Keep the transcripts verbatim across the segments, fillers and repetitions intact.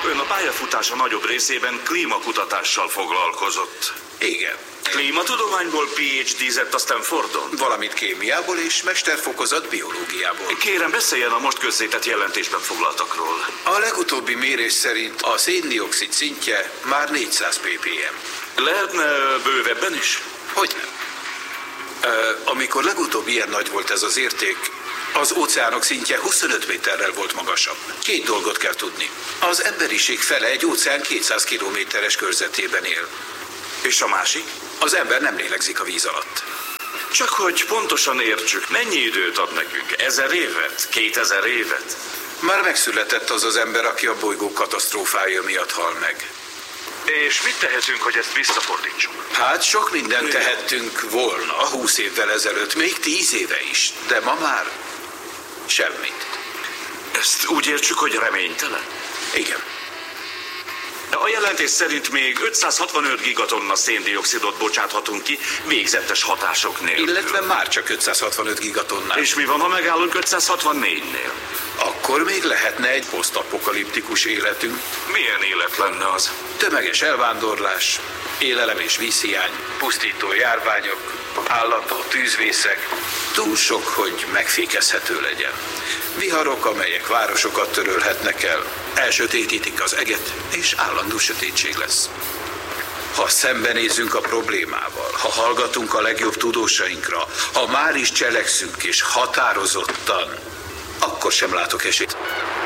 ön a pályafutása nagyobb részében klímakutatással foglalkozott. Igen. Klímatudományból pé há dé-zett a Stanfordon? Valamit kémiából és mesterfokozat biológiából. Kérem, beszéljen a most közzétett jelentésben foglaltakról. A legutóbbi mérés szerint a széndioxid szintje már négyszáz ppm. Lehetne bővebben is? Hogy nem? Uh, amikor legutóbb ilyen nagy volt ez az érték, az óceánok szintje huszonöt méterrel volt magasabb. Két dolgot kell tudni. Az emberiség fele egy óceán kétszáz kilométeres körzetében él. És a másik? Az ember nem lélegzik a víz alatt. Csak hogy pontosan értsük, mennyi időt ad nekünk? Ezer évet? Kétezer évet? Már megszületett az az ember, aki a bolygó katasztrófája miatt hal meg. És mit tehetünk, hogy ezt visszafordítsuk? Hát sok mindent tehettünk volna húsz évvel ezelőtt, még tíz éve is, de ma már semmit. Ezt úgy értsük, hogy reménytelen? Igen. A jelentés szerint még ötszázhatvanöt gigatonna széndioxidot bocsáthatunk ki végzetes hatások nélkül. Illetve már csak ötszázhatvanöt gigatonnál. És mi van, ha megállunk ötszázhatvannégynél? Akkor még lehetne egy posztapokaliptikus életünk. Milyen élet lenne az? Tömeges elvándorlás, élelem és vízhiány, pusztító járványok, állandó tűzvészek, túl sok, hogy megfékezhető legyen. Viharok, amelyek városokat törölhetnek el, elsötétítik az eget, és állandó sötétség lesz. Ha szembenézünk a problémával, ha hallgatunk a legjobb tudósainkra, ha már is cselekszünk és határozottan, akkor sem látok esélyt.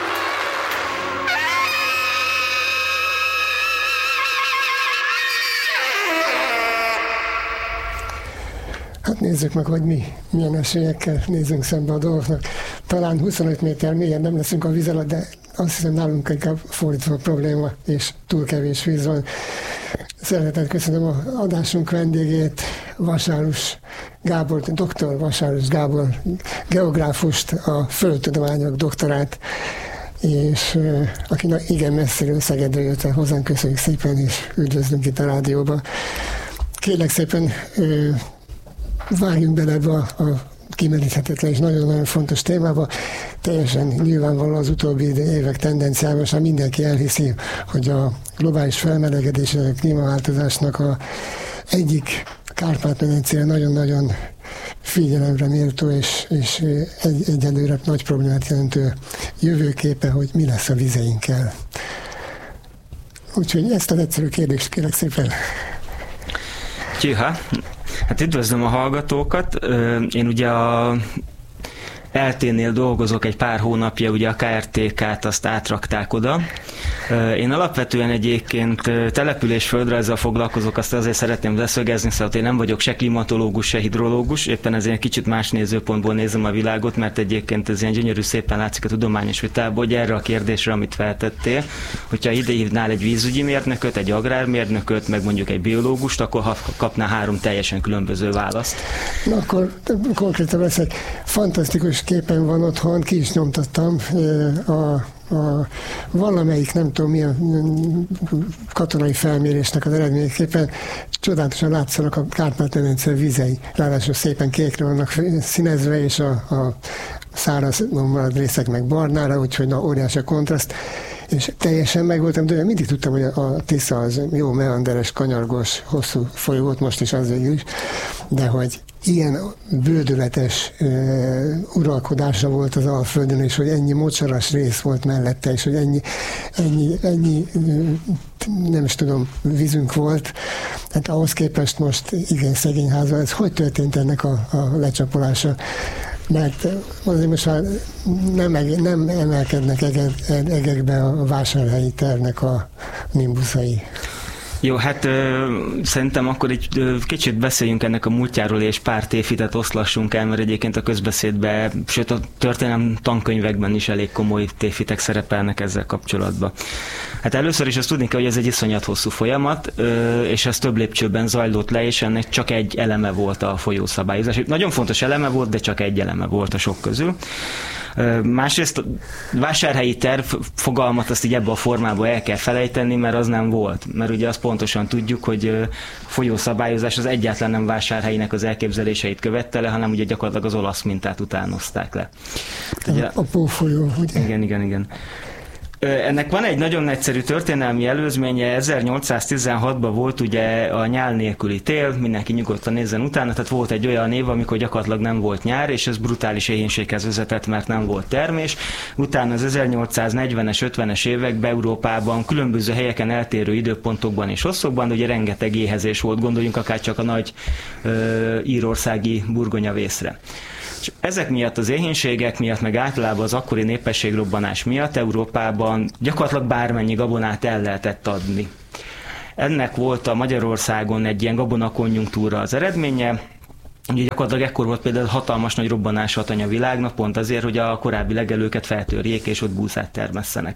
Hát nézzük meg, hogy mi milyen esélyekkel nézünk szembe a dolgoknak. Talán huszonöt méter mélyen nem leszünk a víz alatt, de azt hiszem nálunk inkább fordítva a probléma, és túl kevés víz van. Szeretettel köszönöm az adásunk vendégét, Vasárus Gábor, doktor Vasárus Gábor, geográfust, a földtudományok doktorát, és uh, aki igen messziről Szegedről jött el hozzánk, köszönjük szépen, és üdvözlünk itt a rádióban. Kérlek szépen, uh, vágjunk bele ebbe a, a kimeríthetetlen és nagyon-nagyon fontos témába. Teljesen nyilvánvaló az utóbbi évek tendenciával, most már mindenki elhiszi, hogy a globális felmelegedés, a klímaváltozásnak a egyik Kárpát-medencére nagyon-nagyon figyelemre méltó és, és egy, egyelőre nagy problémát jelentő jövőképe, hogy mi lesz a vizeinkkel. Úgyhogy ezt az egyszerű kérdést kérlek szépen. Tjúha, hát üdvözlöm a hallgatókat. Én ugye a el té-nél dolgozok egy pár hónapja, ugye a ká er té ká-t azt átrakták oda. Én alapvetően egyébként településföldrajzzal foglalkozok, azt azért szeretném leszögezni, szóval én nem vagyok se klimatológus, se hidrológus, éppen ezért kicsit más nézőpontból nézem a világot, mert egyébként ez ilyen gyönyörű szépen látszik a tudományos vitából, hogy erre a kérdésre, amit feltettél, hogyha ide hívnál egy vízügyi mérnököt, egy agrármérnököt, meg mondjuk egy biológust, akkor kapná három teljesen különböző választ. Na akkor konkrétan leszek. Fantasztikus képen van otthon, ki is nyomtattam a A valamelyik, nem tudom milyen katonai felmérésnek az eredményeképpen csodálatosan látszanak a Kárpát-medence vizei. Ráadásul szépen kékre vannak színezve, és a, a száraz marad részek meg barnára, úgyhogy na, óriási a kontraszt. És teljesen meg voltam, de mindig tudtam, hogy a Tisza az jó meanderes, kanyargós, hosszú folyó volt, most is az végül is, de hogy ilyen bődületes uh, uralkodása volt az Alföldön, és hogy ennyi mocsaras rész volt mellette, és hogy ennyi, ennyi, ennyi uh, nem is tudom, vízünk volt. Hát ahhoz képest most igen szegény házban, ez hogy történt ennek a, a lecsapolása? Mert azért most már nem, nem emelkednek egek, egekbe a vásárhelyi tervnek a nimbuszai. Jó, hát ö, szerintem akkor egy ö, kicsit beszéljünk ennek a múltjáról, és pár tévhitet oszlassunk el, mert egyébként a közbeszédben, sőt a történelem tankönyvekben is elég komoly tévhitek szerepelnek ezzel kapcsolatban. Hát először is azt tudni kell, hogy ez egy iszonyat hosszú folyamat, ö, és ez több lépcsőben zajlott le, és ennek csak egy eleme volt a folyószabályozás. Nagyon fontos eleme volt, de csak egy eleme volt a sok közül. Másrészt a vásárhelyi terv fogalmat azt így ebbe a formába el kell felejteni, mert az nem volt. Mert ugye azt pontosan tudjuk, hogy a folyószabályozás az egyáltalán nem vásárhelyinek az elképzeléseit követte le, hanem ugye gyakorlatilag az olasz mintát utánozták le. A, a Pó folyó, ugye? Igen, igen, igen. Ennek van egy nagyon egyszerű történelmi előzménye, ezernyolcszáztizenhatban volt ugye a nyál nélküli tél, mindenki nyugodtan nézzen utána, tehát volt egy olyan év, amikor gyakorlatilag nem volt nyár, és ez brutális éhénységhez vezetett, mert nem volt termés. Utána az ezernyolcszáznegyvenes, ötvenes években Európában különböző helyeken eltérő időpontokban és hosszokban ugye rengeteg éhezés volt, gondoljunk akár csak a nagy ö, írországi burgonyavészre. És ezek miatt, az éhénységek miatt, meg általában az akkori népességrobbanás miatt Európában gyakorlatilag bármennyi gabonát el lehetett adni. Ennek volt a Magyarországon egy ilyen gabonakonjunktúra az eredménye. Ugye gyakorlatilag ekkor volt például hatalmas nagy robbanás a világnak, pont azért, hogy a korábbi legelőket feltörjék, és ott búzát termesszenek.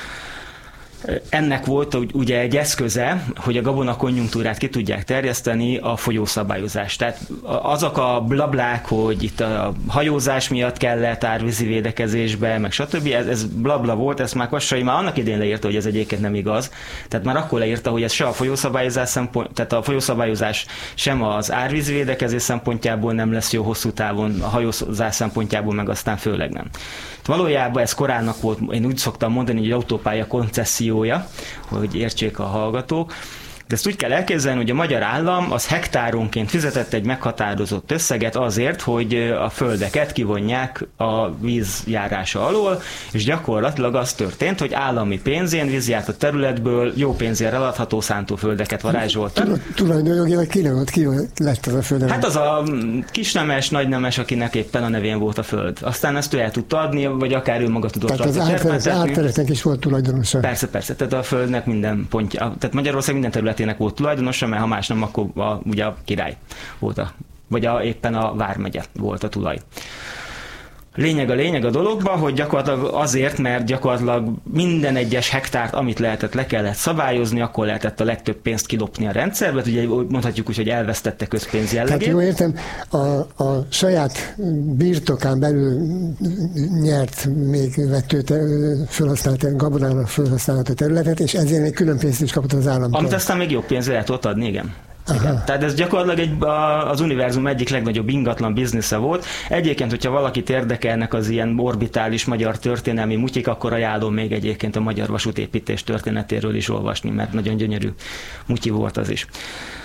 Ennek volt ugye egy eszköze, hogy a gabona konjunktúrát ki tudják terjeszteni, a folyószabályozás. Tehát azok a blablák, hogy itt a hajózás miatt kellett árvízi védekezésbe, meg stb. Ez, ez blabla volt, ezt már Kassai már annak idén leírta, hogy ez egyébként nem igaz. Tehát már akkor leírta, hogy ez se a folyószabályozás szempont, tehát a folyószabályozás sem az árvízi védekezés szempontjából nem lesz jó hosszú távon, a hajózás szempontjából meg aztán főleg nem. Valójában ez korának volt, én úgy szoktam mondani, hogy autópálya koncessziója, hogy értsék a hallgatók. De ezt úgy kell elképzelni, hogy a magyar állam az hektáronként fizetett egy meghatározott összeget azért, hogy a földeket kivonják a vízjárása alól, és gyakorlatilag az történt, hogy állami pénzén vízjárt a területből jó pénzért eladható szántóföldeket varázsoltak. Tulajdonjogilag ki volt, ki lett az a föld? Hát az a kisnemes, nagynemes, akinek éppen a nevén volt a föld. Aztán ezt ő el tudta adni, vagy akár ő maga tudott rajta cserpáltatni. Tehát az átterületnek is volt tulajdonosa. Persze, persze. Tehát a földnek minden pontja, tehát Magyarország minden terület volt tulajdonosa, mert ha más nem, akkor a, ugye a király volt a, vagy a, éppen a vármegye volt a tulaj. Lényeg a lényeg a dologban, hogy gyakorlatilag azért, mert gyakorlatilag minden egyes hektárt, amit lehetett, le kellett szabályozni, akkor lehetett a legtöbb pénzt kilopni a rendszerbe, ugye mondhatjuk úgy, hogy elvesztette közpénz jellegét. Tehát jó értem, a, a saját birtokán belül nyert még vettő felhasznált, gabonára felhasznált a területet, és ezért még külön pénzt is kapott az állam. Amit aztán még jobb pénzre lehet ott adni, igen. Igen. Tehát ez gyakorlatilag egy, a, az univerzum egyik legnagyobb ingatlan biznisze volt. Egyébként, hogyha valakit érdekelnek az ilyen orbitális magyar történelmi mutyik, akkor ajánlom még egyébként a magyar vasútépítés történetéről is olvasni, mert nagyon gyönyörű mutyi volt az is.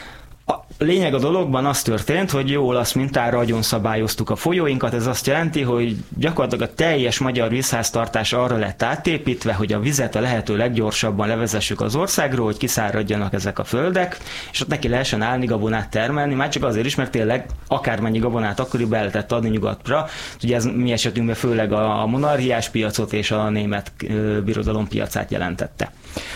A lényeg a dologban az történt, hogy jó olasz mintára agyon szabályoztuk a folyóinkat, ez azt jelenti, hogy gyakorlatilag a teljes magyar vízháztartás arra lett átépítve, hogy a vizet a lehető leggyorsabban levezessük az országról, hogy kiszáradjanak ezek a földek, és ott neki lehessen állni gabonát termelni, már csak azért is, mert tényleg akármennyi gabonát akkoriban el lehetett adni nyugatra, ugye ez mi esetünkben főleg a monarchiás piacot és a német birodalom piacát jelentette.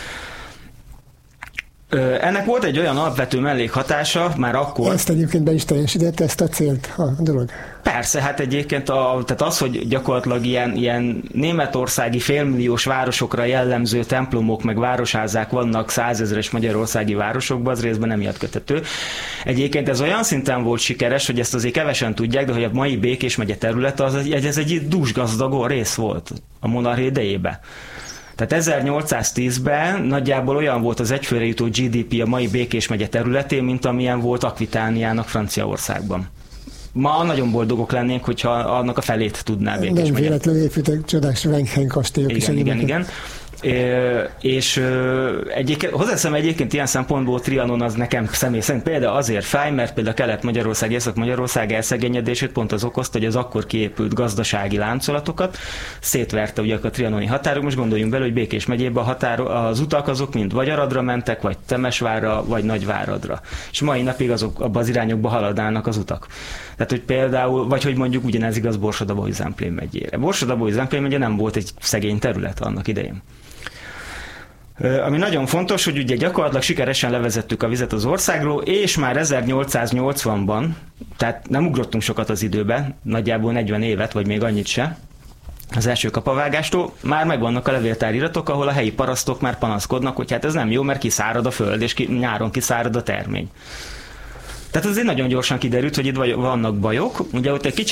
Ennek volt egy olyan alapvető mellékhatása már akkor. Ezt egyébként be is teljesítette ezt a célt a dolog. Persze, hát egyébként a, tehát az, hogy gyakorlatilag ilyen, ilyen németországi félmilliós városokra jellemző templomok meg városházák vannak százezres magyarországi városokban, az részben nem ilyet kötető. Egyébként ez olyan szinten volt sikeres, hogy ezt azért kevesen tudják, de hogy a mai Békés megye területe, az egy, ez egy dúsgazdag rész volt a monarchia idejében. Tehát ezernyolcszáztízben nagyjából olyan volt az egyfőre jutó gé dé pé a mai Békés megye területén, mint amilyen volt Akvitániának Franciaországban. Ma nagyon boldogok lennénk, hogyha annak a felét tudná Békés megye. Nem véletlenül építek csodás Wengen kastélyok is. Igen, igen, igen. É, és egyébként, hozzáteszem egyébként ilyen szempontból Trianon az nekem személy szerint például azért fáj, mert például Kelet-Magyarország, Észak-Magyarország elszegényedését pont az okozta, hogy az akkor kiépült gazdasági láncolatokat szétverte ugye a trianoni határok. Most gondoljunk bele, hogy Békés megyében a határ, az utak azok mind vagy Aradra mentek, vagy Temesvárra, vagy Nagyváradra. És mai napig azok abban az irányokba haladnának az utak. Tehát, hogy például, vagy hogy mondjuk ugyanez igaz Borsod-Abaúj-Zemplén megyére. Borsod-Abaúj-Zemplén megye nem volt egy szegény terület annak idején. Ami nagyon fontos, hogy ugye gyakorlatilag sikeresen levezettük a vizet az országról, és már ezernyolcszáznyolcvanban, tehát nem ugrottunk sokat az időbe, nagyjából negyven évet, vagy még annyit se, az első kapavágástól, már megvannak a levéltáriratok, ahol a helyi parasztok már panaszkodnak, hogy hát ez nem jó, mert kiszárad a föld, és ki, nyáron kiszárad a termény. Tehát azért nagyon gyorsan kiderült, hogy itt vannak bajok. Ugye ott egy kicsit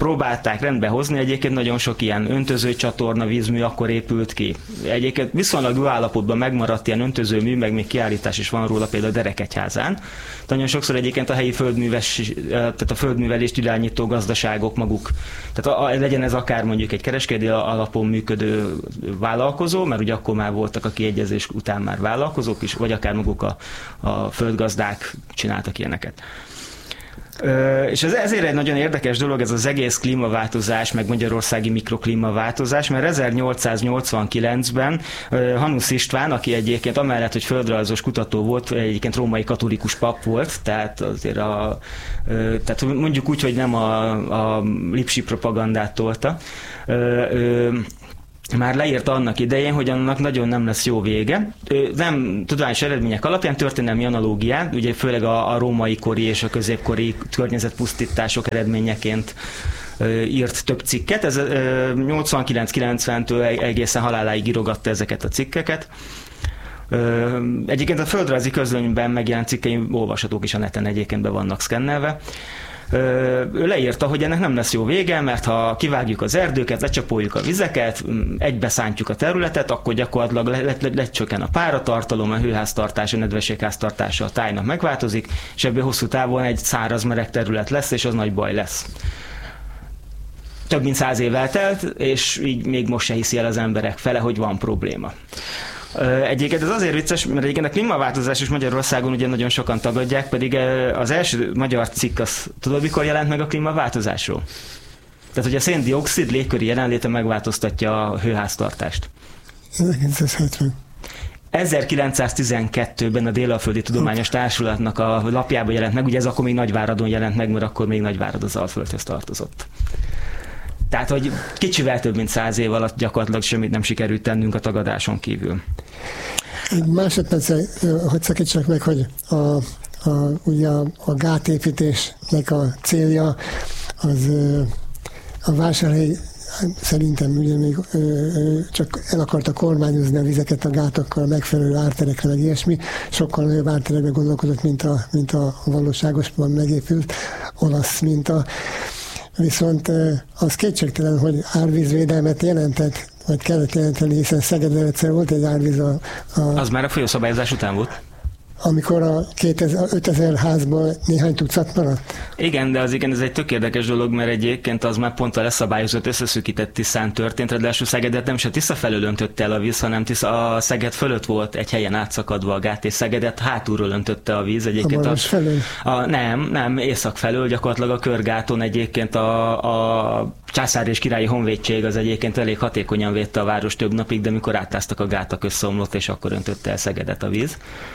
próbálták rendbe hozni, egyébként nagyon sok ilyen öntözőcsatorna, vízmű akkor épült ki. Egyébként viszonylag jó állapotban megmaradt ilyen öntözőmű, meg még kiállítás is van róla például a Derekegyházán. Nagyon sokszor egyébként a helyi földműves, tehát a földművelést irányító gazdaságok maguk, tehát a, a, legyen ez akár mondjuk egy kereskedő alapon működő vállalkozó, mert ugye akkor már voltak a kiegyezés után már vállalkozók is, vagy akár maguk a, a földgazdák csináltak ilyeneket. Ö, és ez, ezért egy nagyon érdekes dolog ez az egész klímaváltozás, meg magyarországi mikroklímaváltozás, mert ezernyolcszáznyolcvankilencben ö, Hanusz István, aki egyébként amellett, hogy földrajzos kutató volt, egyébként római katolikus pap volt, tehát azért a, ö, tehát mondjuk úgy, hogy nem a, a lipsi propagandát tolta, ö, ö, már leírta annak idején, hogy annak nagyon nem lesz jó vége. Nem tudományos eredmények alapján történelmi analógián, ugye főleg a, a római kori és a középkori környezetpusztítások eredményeként írt több cikket. Ez nyolcvankilenc-kilencventől egészen haláláig írogatta ezeket a cikkeket. Egyébként a földrajzi közlönyben megjelent cikkeim olvashatók is a neten, egyébként be vannak szkennelve. Ő leírta, hogy ennek nem lesz jó vége, mert ha kivágjuk az erdőket, lecsapoljuk a vizeket, egybeszántjuk a területet, akkor gyakorlatilag lecsökken le, le, a páratartalom, a hőháztartás, a nedvességháztartása a tájnak megváltozik, és ebből hosszú távon egy száraz meleg terület lesz, és az nagy baj lesz. Több mint száz év eltelt, és így még most se hiszi el az emberek fele, hogy van probléma. Egyébként ez azért vicces, mert egyébként a klímaváltozás is Magyarországon ugye nagyon sokan tagadják, pedig az első magyar cikk, az tudod, mikor jelent meg a klímaváltozásról? Tehát, hogy a széndioxid légköri jelenléte megváltoztatja a hőháztartást. ezerkilencszázhetven. ezerkilencszáztizenkettőben a Délalföldi Tudományos Társulatnak a lapjában jelent meg, ugye ez akkor még Nagyváradon jelent meg, mert akkor még Nagyvárad az Alföldhöz tartozott. Tehát, hogy kicsivel több mint száz év alatt gyakorlatilag semmit nem sikerült tennünk a tagadáson kívül. Egy másodperc, hogy szakítsak meg, hogy a, a, ugye a, a gátépítésnek a célja az a Vásárhely szerintem ugye még ö, ö, csak el akarta kormányozni a vizeket a gátakkal, megfelelő árterekre, meg ilyesmi. Sokkal nagyobb árterekbe gondolkodott, mint a, mint a valóságosban megépült olasz minta. Viszont az kétségtelen, hogy árvízvédelmet jelentett, vagy kellett jelenteni, hiszen Szegeden egyszer volt egy árvíz a, a... Az már a folyószabályozás után volt? Amikor a ötezer házból néhány tucat maradt? Igen, de az igen, ez egy tök érdekes dolog, mert egyébként az már pont a leszabályozott, összeszűkített Tiszán történt, ráadásul Szegedet nem se Tisza felől öntötte el a víz, hanem Tisza, a Szeged fölött volt egy helyen átszakadva a gát, és Szegedet hátulról öntötte a víz. Egyébként a Maros felől? A, nem, nem, észak felől, gyakorlatilag a Körgáton egyébként a, a Császár és Királyi Honvédség az egyébként elég hatékonyan védte a város több napig, de mikor átáztak a gátak, összeomlott, és akkor öntötte el Szegedet a víz.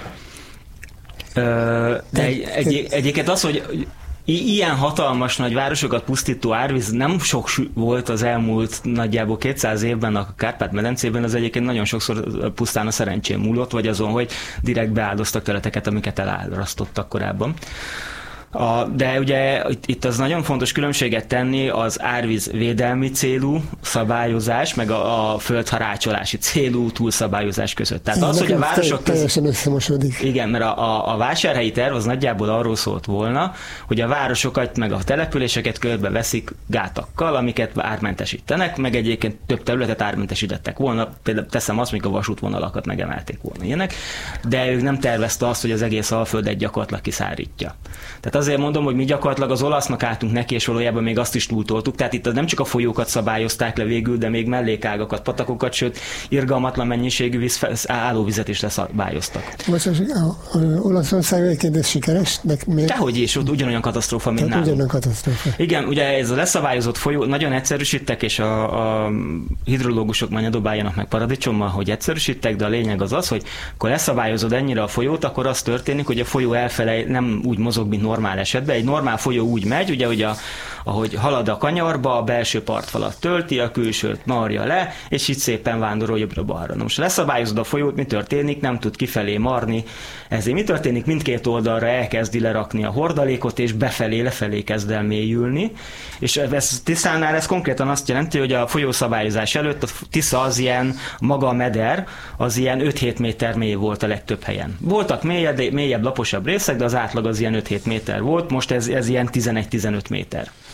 De egy, egy, egyébként az, hogy ilyen hatalmas nagy városokat pusztító árvíz nem sok volt az elmúlt nagyjából kétszáz évben a Kárpát-medencében, az egyébként nagyon sokszor pusztán a szerencsén múlott, vagy azon, hogy direkt beáldoztak területeket, amiket elárasztottak korábban. A, de ugye itt, itt az nagyon fontos különbséget tenni az árvíz védelmi célú szabályozás, meg a, a földharácsolási célú túlszabályozás között. Tehát az, hogy a városok teljesen összemosodik. Igen, mert a, a, a vásárhelyi terv az nagyjából arról szólt volna, hogy a városokat meg a településeket körbe veszik gátakkal, amiket ármentesítenek, meg egyébként több területet ármentesítettek volna, például teszem azt, mikor vasútvonalakat megemelték volna ilyenek, de ők nem tervezte azt, hogy az egész Alföldet gyakorlatilag kiszárítja. Tehát azért mondom, hogy mi gyakorlatilag az olasznak álltunk neki, és valójában még azt is túltoltuk. Tehát itt nem csak a folyókat szabályozták le végül, de még mellékágakat, patakokat, sőt, irgalmatlan mennyiségű víz, állóvizet is leszabályoztak. Most az Olaszország egyébként ez sikeres? De miért? Dehogy is, ott ugyanolyan katasztrófa, mint nálunk. Ugyanolyan katasztrófa. Igen, ugye ez a leszabályozott folyó, nagyon egyszerűsítek, és a, a hidrológusok majd ne dobáljanak meg paradicsommal, hogy egyszerűsítek, de a lényeg az az, hogy akkor leszabályozod ennyire a folyót, akkor az történik, hogy a folyó elfele nem úgy mozog, mint normál esetben. Egy normál folyó úgy megy, ugye, hogy a, ahogy halad a kanyarba, a belső partfalat tölti, a külsőt marja le, és így szépen vándorol jobbra-balra. Na most leszabályozod a folyót, mi történik? Nem tud kifelé marni. Ezért mi történik? Mindkét oldalra elkezdi lerakni a hordalékot, és befelé, lefelé kezd el mélyülni. És ez Tiszánál ez konkrétan azt jelenti, hogy a folyószabályozás előtt a Tisza az ilyen, maga a meder, az ilyen öt-hét méter mély volt a legtöbb helyen. Voltak mélyebb, mélyebb laposabb részek, de az átlag az ilyen öt-hét méter volt, most ez, ez ilyen tizenegy-tizenöt méter.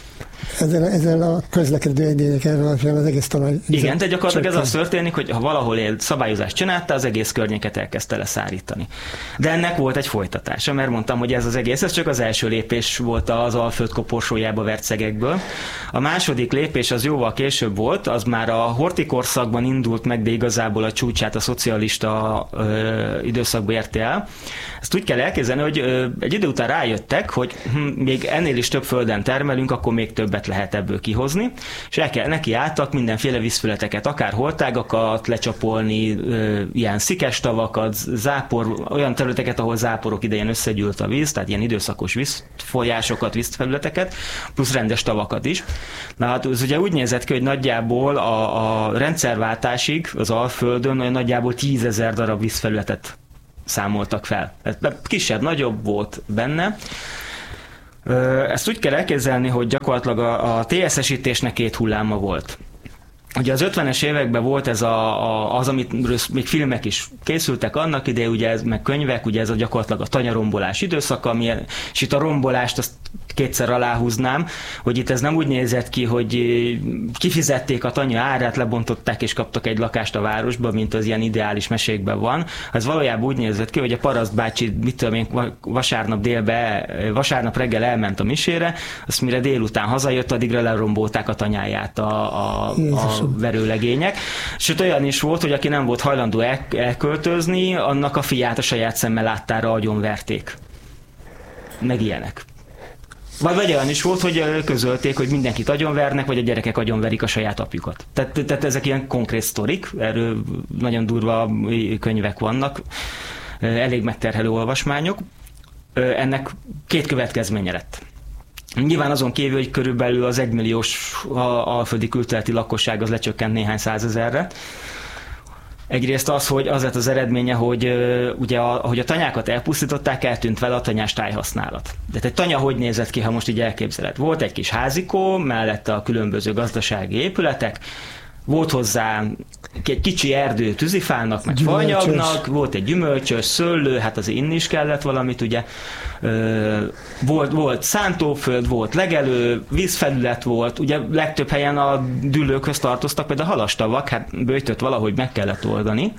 Ezzel, ezzel a közlekedő egyének erről alapján az egész talaj... Igen, de gyakorlatilag ez az történik, hogy ha valahol él, szabályozást csinálta, az egész környéket elkezdte leszárítani. De ennek volt egy folytatása, mert mondtam, hogy ez az egész, ez csak az első lépés volt az Alföld koporsójába vert szegekből. A második lépés az jóval később volt, az már a Horthy korszakban indult meg, de igazából a csúcsát a szocialista ö, időszakba érte el. Ezt úgy kell elképzelni, hogy ö, egy idő után rájöttek, hogy hm, még ennél is több földön termelünk, akkor még többet lehet ebből kihozni, és el kell, neki álltak mindenféle vízfületeket, akár holtágakat lecsapolni, ö, ilyen szikes tavakat, zápor, olyan területeket, ahol záporok idején összegyűlt a víz, tehát ilyen időszakos vízfolyásokat, vízfelületeket, plusz rendes tavakat is. Na hát ez ugye úgy nézett ki, hogy nagyjából a, a rendszerváltásig az Alföldön olyan nagyjából tízezer darab vízfelületet számoltak fel. Kisebb, nagyobb volt benne. Ezt úgy kell elképzelni, hogy gyakorlatilag a, a té es-esítésnek két hulláma volt. Ugye az ötvenes években volt ez a, a, az, amit még filmek is készültek annak idején, ugye ez, meg könyvek, ugye ez a gyakorlatilag a tanyarombolás időszaka, ami, és itt a rombolást azt kétszer aláhúznám, hogy itt ez nem úgy nézett ki, hogy kifizették a tanya árát, lebontották és kaptak egy lakást a városba, mint az ilyen ideális mesékben van. Ez valójában úgy nézett ki, hogy a paraszt bácsi, mit tudom én, vasárnap délbe, vasárnap reggel elment a misére, azt mire délután hazajött, addigra lerombolták a tanyáját a, a, a verőlegények. Sőt, olyan is volt, hogy aki nem volt hajlandó el, elköltözni, annak a fiát a saját szemmel láttára agyonverték. Meg ilyenek. Vagy, vagy olyan is volt, hogy közölték, hogy mindenkit agyonvernek, vagy a gyerekek agyonverik a saját apjukat. Tehát, tehát ezek ilyen konkrét sztorik, erről nagyon durva könyvek vannak, elég megterhelő olvasmányok. Ennek két következménye lett. Nyilván azon kívül, hogy körülbelül az egymilliós alföldi külterületi lakosság az lecsökkent néhány százezerre. Egyrészt az, hogy az lett az eredménye, hogy uh, ugye a, ahogy a tanyákat elpusztították, eltűnt vele a tanyás tájhasználat. De egy tanya hogy nézett ki, ha most így elképzeled? Volt egy kis házikó, mellette a különböző gazdasági épületek, volt hozzá egy kicsi erdő tűzifának, meg faanyagnak, volt egy gyümölcsös, szőlő, hát azért inni is kellett valamit, ugye. Volt, volt szántóföld, volt legelő, vízfelület volt, ugye legtöbb helyen a dűlőkhöz tartoztak, például a halastavak, hát böjtöt valahogy meg kellett oldani,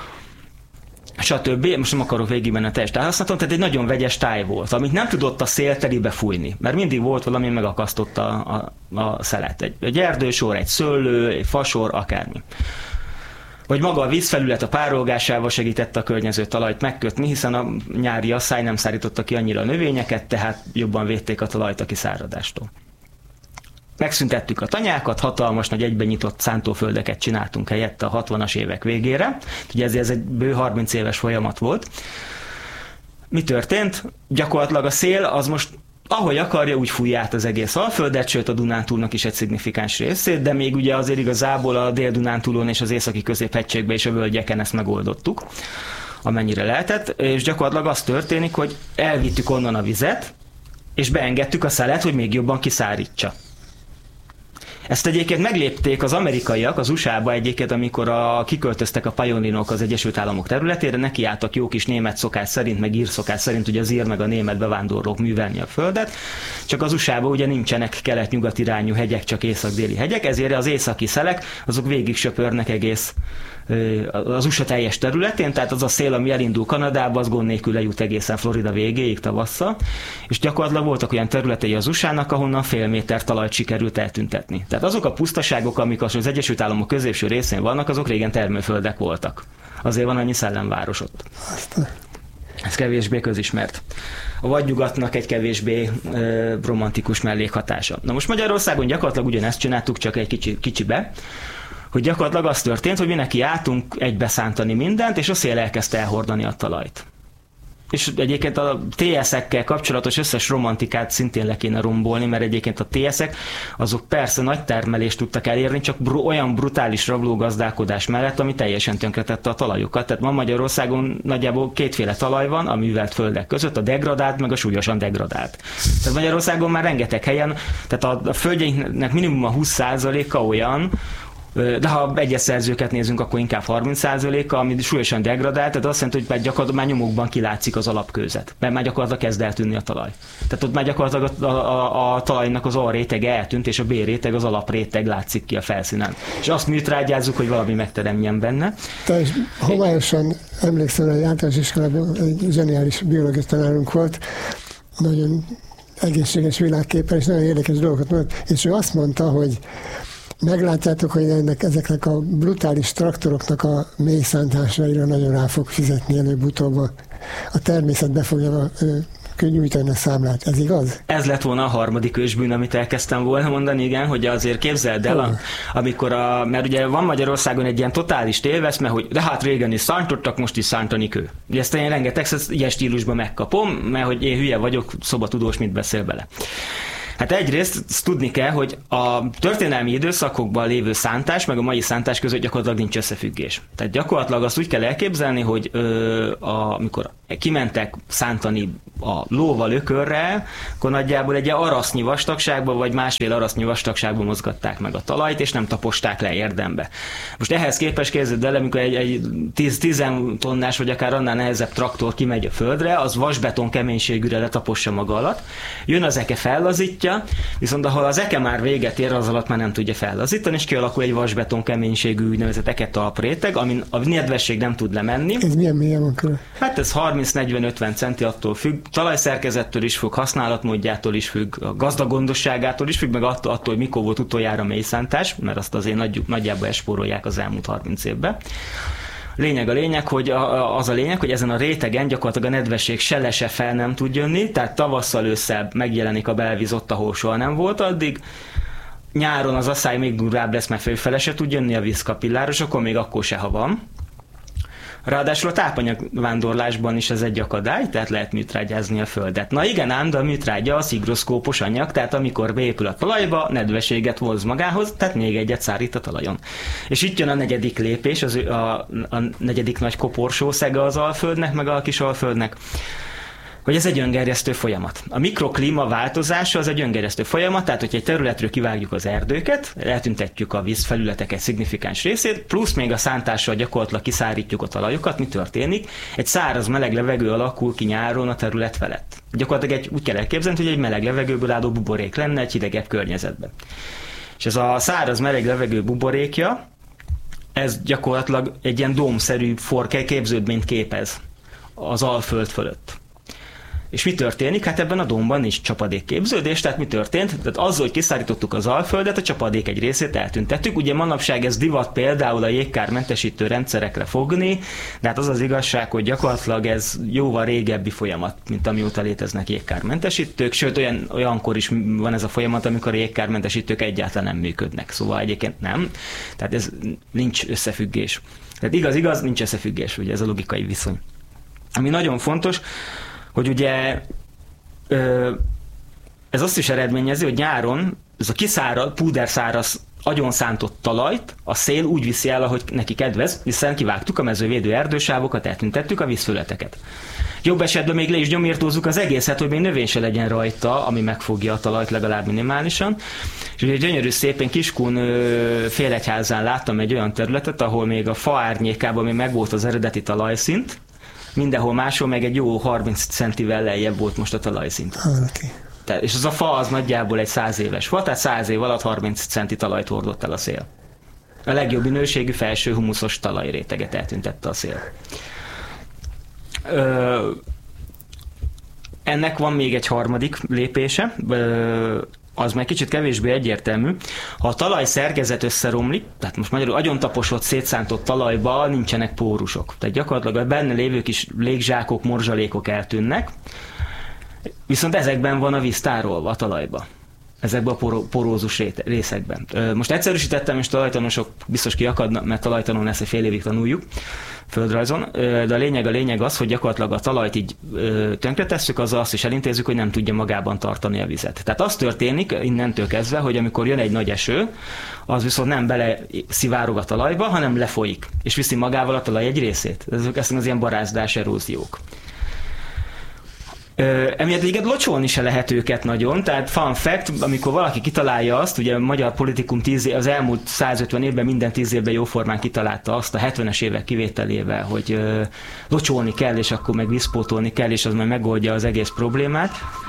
stb. Most nem akarok végigmenni a teljes tájhasználaton, tehát egy nagyon vegyes táj volt, amit nem tudott a szél telibe fújni, mert mindig volt valami, megakasztotta a, a, a szelet. Egy, egy erdősor, egy szőlő, egy fasor, akármi. Vagy maga a vízfelület a párolgásával segítette a környező talajt megkötni, hiszen a nyári asszály nem szárította ki annyira a növényeket, tehát jobban védték a talajt a kiszáradástól. Megszüntettük a tanyákat, hatalmas nagy egyben nyitott szántóföldeket csináltunk helyette a hatvanas évek végére. Ugye ez, ez egy bő harminc éves folyamat volt. Mi történt? Gyakorlatilag a szél az most ahogy akarja, úgy fújja át az egész Alföldet, sőt a Dunántúlnak is egy szignifikáns részét, de még ugye azért igazából a Dél-Dunántúlon és az északi középhegységben és a völgyeken ezt megoldottuk, amennyire lehetett, és gyakorlatilag az történik, hogy elvittük onnan a vizet, és beengedtük a szelet, hogy még jobban kiszárítsa. Ezt egyébként meglépték az amerikaiak az u es á-ba egyébként, amikor a, kiköltöztek a pioneerok az Egyesült Államok területére, nekiálltak jó kis német szokás szerint, meg ír szokás szerint, ugye az ír meg a német bevándorlók művelni a földet, csak az u es á-ba ugye nincsenek kelet-nyugat irányú hegyek, csak észak-déli hegyek, ezért az északi szelek, azok végig söpörnek egész az u es á teljes területén, tehát az a szél, ami elindul Kanadába, az gond nélkül lejut egészen Florida végéig tavasszal, és gyakorlatilag voltak olyan területei az u es á-nak, ahonnan fél méter talajt sikerült eltüntetni. Tehát azok a pusztaságok, amik az Egyesült Államok középső részén vannak, azok régen termőföldek voltak. Azért van annyi szellemváros ott. Ez kevésbé közismert. A vadnyugatnak egy kevésbé ö, romantikus mellékhatása. Na most Magyarországon gyakorlatilag ugyanezt csináltuk, csak egy kicsi, kicsibe, hogy gyakorlatilag az történt, hogy mi neki álltunk egybeszántani mindent, és a szél elkezdte elhordani a talajt. És egyébként a té es-ekkel kapcsolatos összes romantikát szintén le kéne rombolni, mert egyébként a té es-ek azok persze nagy termelést tudtak elérni, csak br- olyan brutális rablógazdálkodás mellett, ami teljesen tönkretette a talajokat. Tehát ma Magyarországon nagyjából kétféle talaj van a művelt földek között, a degradált, meg a súlyosan degradált. Tehát Magyarországon már rengeteg helyen, tehát a, a földjeinknek minimum a húsz százaléka olyan, De ha egyes szerzőket nézünk, akkor inkább harminc százaléka, ami súlyosan degradált, tehát azt jelenti, hogy már gyakorlatilag már nyomokban kilátszik az alapkőzet, mert már gyakorlatilag kezd eltűnni a talaj. Tehát ott már gyakorlatilag a, a, a, a talajnak az A rétege eltűnt, és a B réteg, az alapréteg látszik ki a felszínen. És azt műtrágyázzuk, hogy valami megteremjen benne. Te is homályosan emlékszem, hogy általános iskolában egy zseniális biológus tanárunk volt, nagyon egészséges világképpen, és nagyon érdekes dolgokat mondott, és ő azt mondta, hogy meglátjátok, hogy ennek, ezeknek a brutális traktoroknak a mély szántásaira nagyon rá fog fizetni előbb-utóbb. A természet be fogja nyújtani a számlát. Ez igaz? Ez lett volna a harmadik ősbűn, amit elkezdtem volna mondani, igen, hogy azért képzeld el, a, amikor a, mert ugye van Magyarországon egy ilyen totális téveszme, hogy de hát régen is szántottak, most is szántani kő. Ugye ezt én rengeteg ilyen stílusban megkapom, mert hogy én hülye vagyok, szobatudós, mit beszél bele. Hát egyrészt ezt tudni kell, hogy a történelmi időszakokban lévő szántás, meg a mai szántás között gyakorlatilag nincs összefüggés. Tehát gyakorlatilag azt úgy kell elképzelni, hogy ö, a, amikor kimentek szántani a lóval, ökörrel, akkor nagyjából egy arasznyi vastagságban, vagy másfél arasznyi vastagságban mozgatták meg a talajt, és nem taposták le érdembe. Most ehhez képest képzeld el, amikor egy, egy tíz tonnás, vagy akár annál nehezebb traktor kimegy a földre, az vasbeton keménységűre letapossa maga alatt, jön az eke, fellazítja, viszont ahol az eke már véget ér, az alatt már nem tudja fellazítani, és kialakul egy vasbeton keménységű úgynevezett eketalpréteg, amin a nedvesség nem tud lemenni. Ez milyen mélyen van körül? Hát ez harminc negyven ötven centi, attól függ, talajszerkezettől is függ, használatmódjától is függ, a gazdagondosságától is függ, meg attól, attól hogy mikor volt utoljára mélyszántás, mert azt azért nagy, nagyjából elspórolják az elmúlt harminc évben. Lényeg a lényeg, hogy a, az a lényeg, hogy ezen a rétegen gyakorlatilag a nedvesség se le, se fel nem tud jönni, tehát tavasszal, ősszel megjelenik a belvíz ott, ahol soha nem volt addig. Nyáron az asszály még durvább lesz, mert fölfele se tud jönni a vízkapillárosokon, még akkor se, ha van. Ráadásul a tápanyagvándorlásban is ez egy akadály, tehát lehet műtrágyázni a földet. Na igen ám, de a műtrágya az higroszkópos anyag, tehát amikor beépül a talajba, nedvességet hoz magához, tehát még egyet szárít a talajon. És itt jön a negyedik lépés, az, a, a negyedik nagy koporsószege az Alföldnek, meg a kis Alföldnek, hogy ez egy öngerjesztő folyamat. A mikroklíma változása az egy öngerjesztő folyamat, tehát hogy egy területről kivágjuk az erdőket, eltüntetjük a vízfelületek egy szignifikáns részét, plusz még a szántással gyakorlatilag kiszárítjuk a talajokat, mi történik? Egy száraz meleg levegő alakul ki nyáron a terület felett. Gyakorlatilag egy, úgy kell elképzelni, hogy egy meleg levegőből álló buborék lenne egy hidegebb környezetben. És ez a száraz meleg levegő buborékja, ez gyakorlatilag egy ilyen dómszerű forke képződményt képez az Alföld fölött. És mi történik? Hát ebben a dómban nincs csapadékképződés, tehát mi történt? Tehát azzal, hogy kiszárítottuk az Alföldet, a csapadék egy részét eltüntettük. Ugye manapság ez divat például a jégkármentesítő rendszerekre fogni, de hát az az igazság, hogy gyakorlatilag ez jóval régebbi folyamat, mint amióta léteznek jégkármentesítők, sőt olyan, olyankor is van ez a folyamat, amikor a jégkármentesítők egyáltalán nem működnek. Szóval egyébként nem. Tehát ez nincs összefüggés. Tehát igaz, igaz, nincs összefüggés, ugye ez a logikai viszony. Ami nagyon fontos, hogy ugye ez azt is eredményezi, hogy nyáron ez a kiszáraz, púderszáraz, agyonszántott talajt a szél úgy viszi el, ahogy neki kedvez, hiszen kivágtuk a mezővédő erdősávokat, eltüntettük a vízfölleteket. Jobb esetben még le is gyomírtózzuk az egészet, hogy még növény se legyen rajta, ami megfogja a talajt legalább minimálisan. És ugye gyönyörű szépen Kiskun Félegyházán láttam egy olyan területet, ahol még a fa árnyékában még megvolt az eredeti talajszint, mindenhol máshol meg egy jó harminc centivel lejjebb volt most a talajszint. Okay. Tehát, és az a fa az nagyjából egy száz éves fa, tehát száz év alatt harminc centi talajt hordott el a szél. A legjobb minőségű felső humuszos talajréteget eltüntette a szél. Ö, ennek van még egy harmadik lépése, ö, az meg kicsit kevésbé egyértelmű. Ha a talaj szerkezet összeromlik, tehát most magyarul agyontaposott, szétszántott talajban nincsenek pórusok. Tehát gyakorlatilag a benne lévő kis légzsákok, morzsalékok eltűnnek, viszont ezekben van a víz tárolva a talajba. Ezekben a porózus részekben. Most egyszerűsítettem, és talajtanosok biztos kiakadnak, mert talajtanon ezt egy fél évig tanuljuk földrajzon, de a lényeg a lényeg az, hogy gyakorlatilag a talajt így tönkretesszük, azzal azt is elintézzük, hogy nem tudja magában tartani a vizet. Tehát az történik innentől kezdve, hogy amikor jön egy nagy eső, az viszont nem bele szivárog a talajba, hanem lefolyik, és viszi magával a talaj egy részét. Ezek az ilyen barázdás, eróziók. Emiatt egyébként locsolni se lehet őket nagyon, tehát fun fact, amikor valaki kitalálja azt, ugye a magyar politikum tíz év, az elmúlt százötven évben minden tíz évben jóformán kitalálta azt a hetvenes évek kivételével, hogy ö, locsolni kell, és akkor meg visszpótolni kell, és az majd megoldja az egész problémát.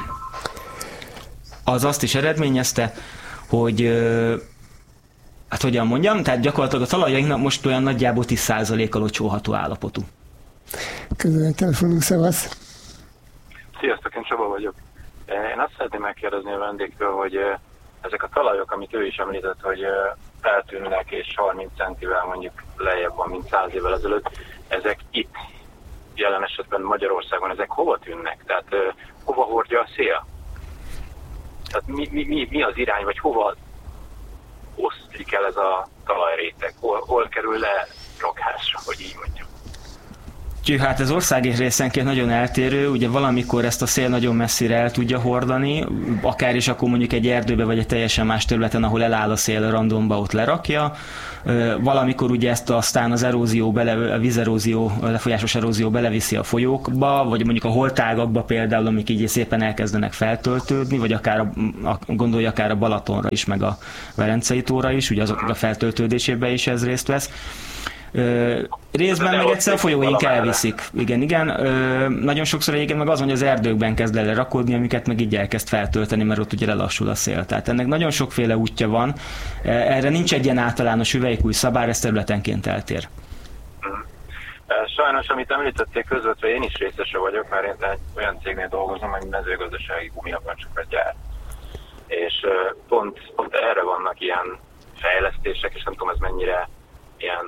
Az azt is eredményezte, hogy ö, hát hogyan mondjam, tehát gyakorlatilag a talajainknak most olyan nagyjából tíz százaléka locsolható állapotú. Közben egy telefonunk, szevasz. Sziasztok, én Csaba vagyok. Én azt szeretném megkérdezni a vendégtől, hogy ezek a talajok, amit ő is említett, hogy eltűnnek és harminc centivel mondjuk lejjebb van, mint száz évvel ezelőtt, ezek itt, jelen esetben Magyarországon, ezek hova tűnnek? Tehát hova hordja a szél? Tehát mi, mi, mi, mi az irány, vagy hova oszlik el ez a talajréteg? Hol, hol kerül le rakásra, hogy így mondjam? Hát ez ország részenként nagyon eltérő, ugye valamikor ezt a szél nagyon messzire el tudja hordani, akár is akkor mondjuk egy erdőbe vagy egy teljesen más területen, ahol eláll a szél randomba, ott lerakja. Valamikor ugye ezt aztán az erózió, bele, a vízerózió, a lefolyásos erózió beleviszi a folyókba, vagy mondjuk a holtágakba például, amik így szépen elkezdenek feltöltődni, vagy akár a, a, gondolj akár a Balatonra is, meg a Velencei tóra is, ugye azok a feltöltődésében is ez részt vesz. Ö, részben meg egyszer a folyóink elviszik. Igen, igen. Ö, nagyon sokszor egyébként meg az, hogy az erdőkben kezd el rakodni, amiket meg így elkezd feltölteni, mert ott ugye lelassul a szél. Tehát ennek nagyon sokféle útja van. Erre nincs egy ilyen általános üvelykúj szabály, ez területenként eltér. Sajnos, amit említették közvetve, én is részese vagyok, mert én egy olyan cégnél dolgozom, hogy mezőgazdasági gumiabroncsokat gyárt. És pont, pont erre vannak ilyen fejlesztések, és nem tudom, ez mennyire ilyen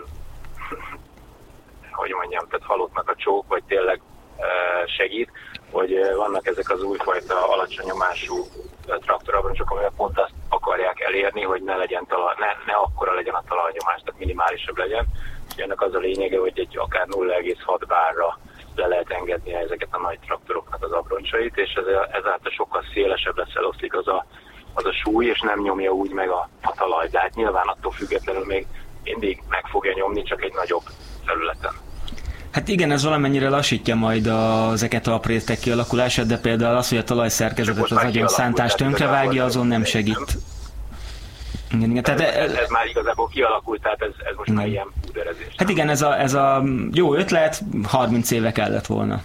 hogy mondjam, tehát halottnak a csók, vagy tényleg segít, hogy vannak ezek az újfajta alacsony nyomású traktorabroncsok, amelyek pont azt akarják elérni, hogy ne legyen talaj, ne, ne akkora legyen a talajnyomás, tehát minimálisabb legyen. És ennek az a lényege, hogy egy akár nulla egész hat bárra le lehet engedni ezeket a nagy traktoroknak az abroncsait, és ezáltal sokkal szélesebb lesz, eloszlik az a, az a súly, és nem nyomja úgy meg a, a talaj. De hát nyilván attól függetlenül még mindig meg fogja nyomni, csak egy nagyobb területen. Hát igen, ez valamennyire lassítja majd a, ezeket a aprétek kialakulását, de például az, hogy a talajszerkezetet az agyon szántást tönkrevágja, azon nem segít. Igen, igen. Tehát ez, ez már igazából kialakult, tehát ez, ez most már ilyen púderezés. Hát igen, ez a, ez a jó ötlet, harminc éve kellett volna.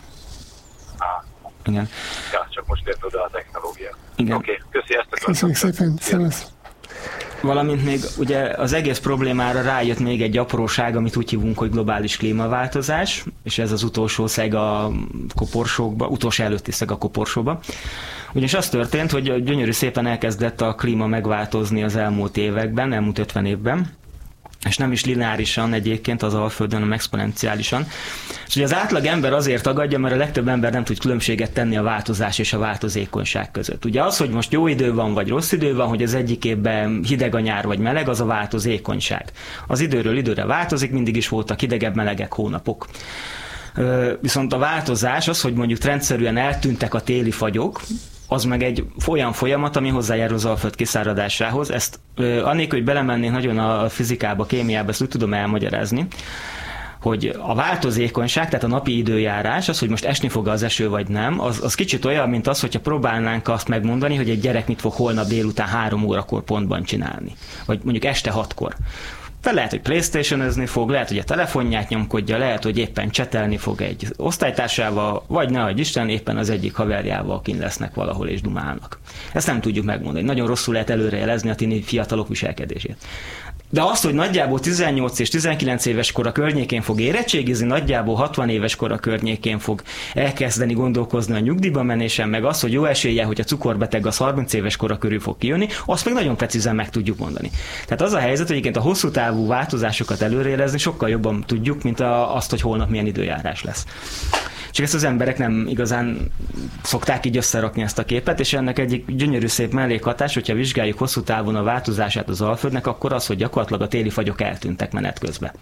Ah. Igen. Ja, csak most ért oda a technológia. Igen. Oké, okay, köszi ezt a Köszönjük szépen, szevasz. Valamint még ugye az egész problémára rájött még egy apróság, amit úgy hívunk, hogy globális klímaváltozás, és ez az utolsó szeg a koporsókba, utolsó előtti szeg a koporsóba. Ugyanis az történt, hogy gyönyörű szépen elkezdett a klíma megváltozni az elmúlt években, elmúlt ötven évben, és nem is lineárisan egyébként az Alföldön, hanem exponenciálisan. És ugye az átlag ember azért tagadja, mert a legtöbb ember nem tud különbséget tenni a változás és a változékonyság között. Ugye az, hogy most jó idő van, vagy rossz idő van, hogy az egyik évben hideg a nyár, vagy meleg, az a változékonyság. Az időről időre változik, mindig is voltak hidegebb, melegek hónapok. Viszont a változás az, hogy mondjuk rendszerűen eltűntek a téli fagyok, az meg egy olyan folyamat, ami hozzájárul az Alföld kiszáradásához. Ezt annélkül, hogy belemennénk nagyon a fizikába, kémiába, ezt úgy tudom elmagyarázni, hogy a változékonyság, tehát a napi időjárás, az, hogy most esni fog az eső vagy nem, az, az kicsit olyan, mint az, hogyha próbálnánk azt megmondani, hogy egy gyerek mit fog holnap délután három órakor pontban csinálni. Vagy mondjuk este hatkor. Fel lehet, hogy PlayStation-özni fog, lehet, hogy a telefonját nyomkodja, lehet, hogy éppen csetelni fog egy osztálytársával, vagy nehogy Isten, éppen az egyik haverjával kint lesznek valahol és dumálnak. Ezt nem tudjuk megmondani. Nagyon rosszul lehet előrejelezni a tini fiatalok viselkedését. De azt, hogy nagyjából tizennyolc és tizenkilenc éves kora környékén fog érettségizni, nagyjából hatvan éves kora környékén fog elkezdeni gondolkozni a nyugdíjba menésen, meg az, hogy jó esélye, hogy a cukorbeteg az harminc éves kora körül fog kijönni, azt meg nagyon precízen meg tudjuk mondani. Tehát az a helyzet, hogy egyébként a hosszú távú változásokat előrejelezni sokkal jobban tudjuk, mint a, azt, hogy holnap milyen időjárás lesz. Csak ezt az emberek nem igazán szokták így összerakni ezt a képet, és ennek egyik gyönyörű szép mellékhatás, hogyha vizsgáljuk hosszú távon a változását az Alföldnek, akkor az, hogy gyakorlatilag a téli fagyok eltűntek menet közben.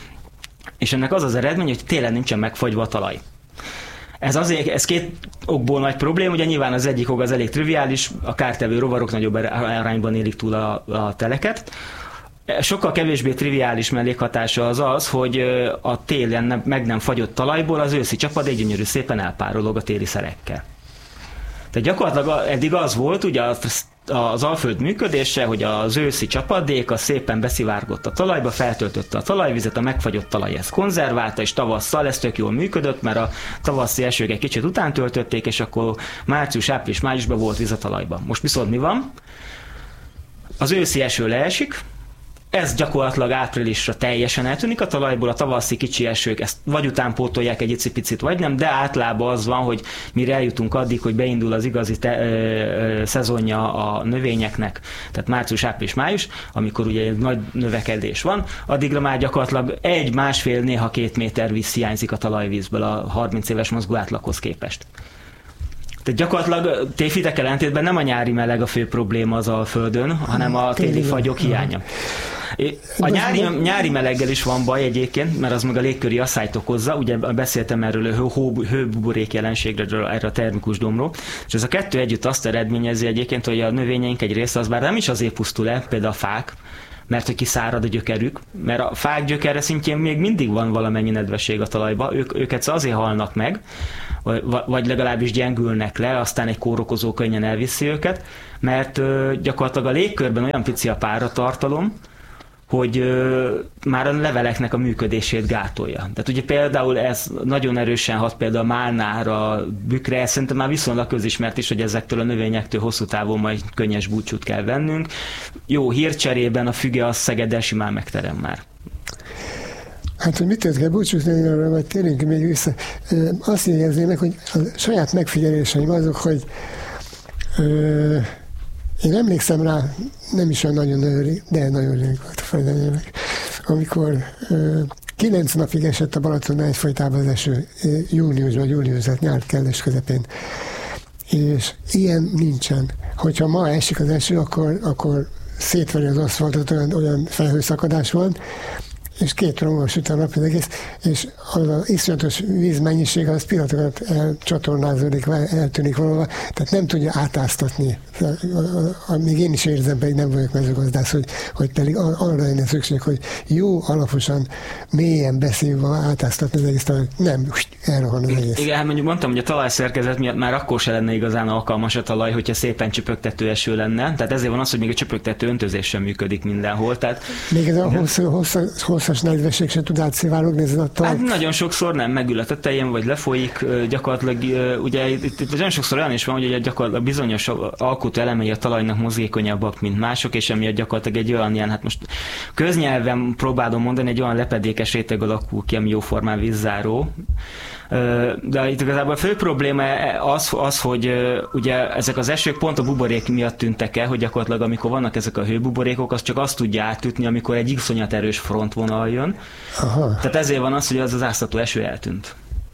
És ennek az az eredmény, hogy télen nincsen megfagyva a talaj. Ez azért, ez két okból nagy probléma, ugye nyilván az egyik ok az elég triviális, a kártevő rovarok nagyobb arányban élik túl a, a teleket. Sokkal kevésbé triviális mellékhatása az az, hogy a télen meg nem fagyott talajból az őszi csapadék gyönyörű szépen elpárolog a téli szelekkel. Tehát gyakorlatilag eddig az volt, ugye az, az Alföld működése, hogy az őszi csapadék az szépen beszivárgott a talajba, feltöltötte a talajvizet, a megfagyott talaj ezt konzerválta, és tavasszal ez tök jól működött, mert a tavaszi esők egy kicsit után töltötték, és akkor március, április, májusban volt víz a talajba. Most viszont mi van? Az őszi eső leesik, ez gyakorlatilag áprilisra teljesen eltűnik a talajból, a tavaszi kicsi esők ezt vagy utánpótolják egy icipicit, vagy nem, de általában az van, hogy mire eljutunk addig, hogy beindul az igazi te, ö, ö, szezonja a növényeknek, tehát március, április, május, amikor ugye egy nagy növekedés van, addigra már gyakorlatilag egy, másfél, néha két méter víz hiányzik a talajvízből a harminc éves mozgó átlaghoz képest. Tehát gyakorlatilag tévhitek ellentétben nem a nyári meleg a fő probléma az Alföldön, hanem a téli fagyok hiánya. A nyári, nyári meleggel is van baj egyébként, mert az meg a légköri asszályt okozza, ugye beszéltem erről a hő, hőbuborék jelenségről, erre a termikus domról, és ez a kettő együtt azt eredményezi egyébként, hogy a növényeink egy része az bár nem is azért pusztul el, például a fák, mert hogy kiszárad a gyökerük, mert a fák gyökere szintjén még mindig van valamennyi nedvesség a talajba, ők, őket azért halnak meg, vagy legalábbis gyengülnek le, aztán egy kórokozó könnyen elviszi őket, mert ö, gyakorlatilag a légkörben olyan pici a páratartalom, hogy ö, már a leveleknek a működését gátolja. Tehát ugye például ez nagyon erősen hat például a málnára, bükre, szerintem már viszonylag közismert is, hogy ezektől a növényektől hosszú távon majd könnyes búcsút kell vennünk. Jó hírcserében a füge az Szegeden simán megterem már. Hát, hogy mitől kell búcsúzni, arra majd térjünk még vissza. Azt érzének, hogy a saját megfigyeléseim azok, hogy ö, én emlékszem rá, nem is olyan nagyon rég, de nagyon rég volt a fejlemények, amikor ö, kilenc napig esett a Balatonnál egyfolytában az eső, júniusban, július, tehát nyár kellős közepén. És ilyen nincsen. Hogyha ma esik az eső, akkor, akkor szétveri az aszfaltot, olyan, olyan felhőszakadás van, és két romos süt a nap az egész, és az az iszonyatos vízmennyiség az pillanatokat elcsatornázódik, eltűnik valahol, tehát nem tudja átáztatni. Még én is érzem, pedig nem vagyok mezőgazdász, hogy, hogy pedig arra lenne szükség, hogy jó, alaposan, mélyen beszélve átáztatni az egész talaj. Nem, elrohan az egész. Igen, hát mondjuk mondtam, hogy a talajszerkezet miatt már akkor se lenne igazán alkalmas a talaj, hogyha szépen csöpögtető eső lenne. Tehát ezért van az, hogy még a csöpögtető öntözés sem működik mindenhol. Tehát, még ez a hosszú, hosszú, hosszas nedvesség sem tud átszivárogni ezen a talaj. Hát nagyon sokszor nem, megül a tetején, vagy lefolyik, gyakorlatilag ugye itt, itt nagyon sokszor olyan is van, hogy gyakorlatilag bizonyos alkotó elemei a talajnak mozgékonyabbak, mint mások, és emiatt gyakorlatilag egy olyan ilyen, hát most köznyelven próbálom mondani, egy olyan lepedékes réteg alakul ki, ami jóformán vízzáró. De itt igazából a fő probléma az, az, hogy ugye ezek az esők pont a buborék miatt tűntek el, hogy gyakorlatilag amikor vannak ezek a hőbuborékok, az csak azt tudja átütni, amikor egy iszonyat erős frontvonal jön. Aha. Tehát ezért van az, hogy az az áztató eső eltűnt.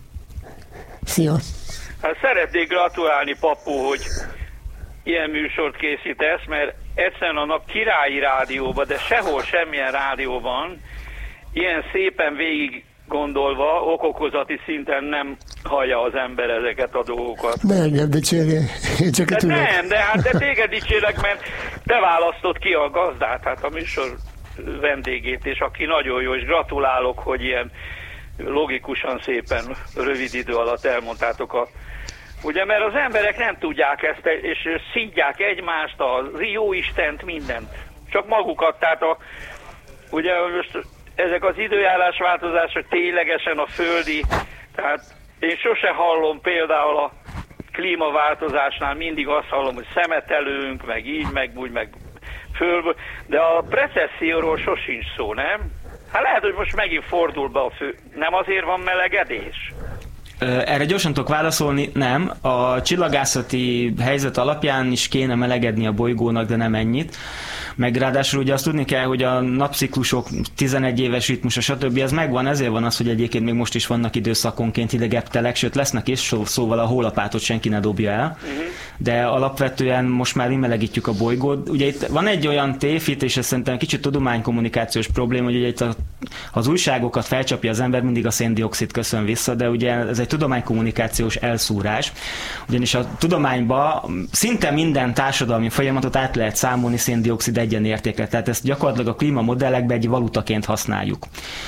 Szia! Hát szeretnék gratulálni, Papu, hogy ilyen műsort készítesz, mert egyszerűen a nap királyi rádióban, de sehol semmilyen rádióban ilyen szépen végig gondolva, okokozati szinten nem hallja az ember ezeket a dolgokat. Ne engem dicsérje, én csak de nem, de hát de téged dicsérlek, mert te választod ki a gazdát, hát a műsor vendégét, és aki nagyon jó, és gratulálok, hogy ilyen logikusan, szépen, rövid idő alatt elmondtátok a... Ugye, mert az emberek nem tudják ezt, és szidják egymást, a jóistent, mindent. Csak magukat, tehát a... Ugye most ezek az időjárás változások ténylegesen a földi, tehát én sose hallom például a klímaváltozásnál, mindig azt hallom, hogy szemetelünk, meg így, meg úgy, meg fölből, de a recesszióról sosincs szó, nem? Hát lehet, hogy most megint fordul be a fő. Nem azért van melegedés? Erre gyorsan tudok válaszolni, nem. A csillagászati helyzet alapján is kéne melegedni a bolygónak, de nem ennyit. Meg ráadásul ugye azt tudni kell, hogy a napciklusok tizenegy éves ritmusa, stb. Ez megvan, ezért van az, hogy egyébként még most is vannak időszakonként hidegebb telek, sőt lesznek is, szóval a hólapátot senki ne dobja el. De alapvetően most már melegítjük a bolygót. Ugye itt van egy olyan tévhit, és ez szerintem kicsit tudománykommunikációs probléma, hogy ugye itt a, az újságokat felcsapja az ember, mindig a széndioxid köszön vissza, de ugye ez egy tudománykommunikációs elszúrás. Ugyanis a tudományban szinte minden társadalmi folyamatot át lehet számolni széndioxid egyenértékre, tehát ezt gyakorlatilag a klímamodellekben egy valutaként használjuk.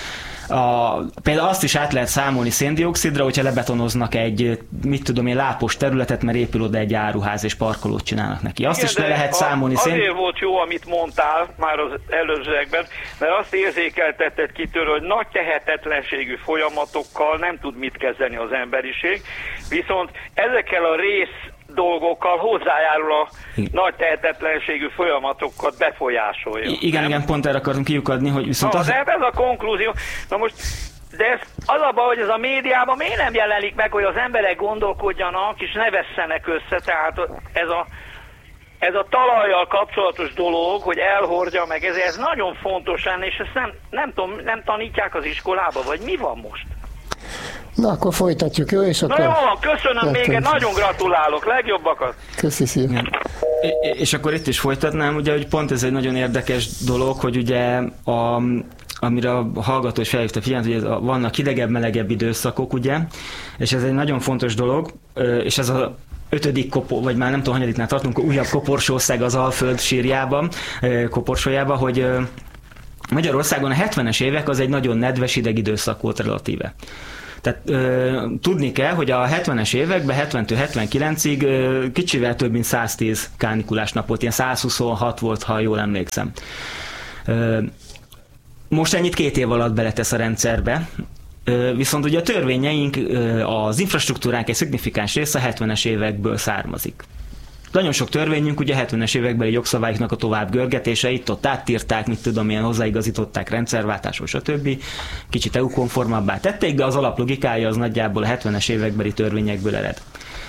A, például azt is át lehet számolni széndioxidra, hogyha lebetonoznak egy, mit tudom én, lápos területet, mert épül oda egy áruház és parkolót csinálnak neki. Azt igen, is le lehet számolni. Azért szén... volt jó, amit mondtál már az előzőekben, mert azt érzékeltetted kitől, hogy nagy tehetetlenségű folyamatokkal nem tud mit kezdeni az emberiség, viszont ezekkel a rész dolgokkal hozzájárul a igen. nagy tehetetlenségű folyamatokat befolyásolja. I- igen, igen, pont erre akarunk kiukadni, hogy viszont... Na, az... de ez a konklúzió. Na most, de ez az a baj, hogy ez a médiában miért nem jelenik meg, hogy az emberek gondolkodjanak, és ne vesszenek össze, tehát ez a, ez a talajjal kapcsolatos dolog, hogy elhordja meg, ez, ez nagyon fontos lenne, és ezt nem, nem tudom, nem tanítják az iskolába, vagy mi van most? Na, akkor folytatjuk, jó? És akkor... Na jó, köszönöm még, nagyon gratulálok, legjobbakat! Köszi szépen! És akkor itt is folytatnám, ugye, hogy pont ez egy nagyon érdekes dolog, hogy ugye a, amire a hallgató is felhívta figyelmet, hogy vannak hidegebb, melegebb időszakok, ugye, és ez egy nagyon fontos dolog, és ez a ötödik kopor, vagy már nem tudom, hanyadiknál tartunk, újabb koporsószág az Alföld sírjában, koporsójában, hogy Magyarországon a hetvenes évek az egy nagyon nedves hideg időszak volt relatíve. Tehát ö, tudni kell, hogy a hetvenes években, hetventől hetvenkilencig ö, kicsivel több mint száztíz kánikulás nap volt, ilyen százhuszonhat volt, ha jól emlékszem. Ö, most ennyit két év alatt beletesz a rendszerbe, ö, viszont ugye a törvényeink, ö, az infrastruktúránk egy szignifikáns része a hetvenes évekből származik. Nagyon sok törvényünk ugye hetvenes évekbeli jogszabályoknak a tovább görgetése, itt ott átírták, mit tudom, ilyen hozzáigazították rendszerváltásról, stb. Kicsit é u-konformabbá tették, de az alaplogikája az nagyjából a hetvenes évekbeli törvényekből ered.